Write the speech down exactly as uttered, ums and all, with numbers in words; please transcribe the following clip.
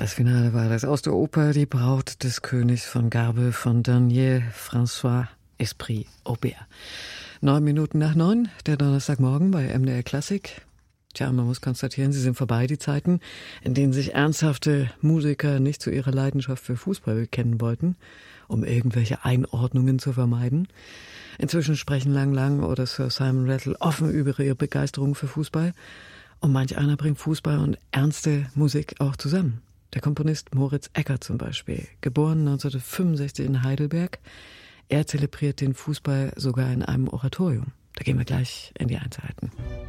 Das Finale war das aus der Oper Die Braut des Königs von Garbe von Dernier François Esprit Aubert. Neun Minuten nach neun, der Donnerstagmorgen bei M D R Klassik. Tja, man muss konstatieren, sie sind vorbei, die Zeiten, in denen sich ernsthafte Musiker nicht zu ihrer Leidenschaft für Fußball bekennen wollten, um irgendwelche Einordnungen zu vermeiden. Inzwischen sprechen Lang Lang oder Sir Simon Rattle offen über ihre Begeisterung für Fußball. Und manch einer bringt Fußball und ernste Musik auch zusammen. Der Komponist Moritz Eckert zum Beispiel, geboren neunzehnhundertfünfundsechzig in Heidelberg. Er zelebriert den Fußball sogar in einem Oratorium. Da gehen wir gleich in die Einzelheiten.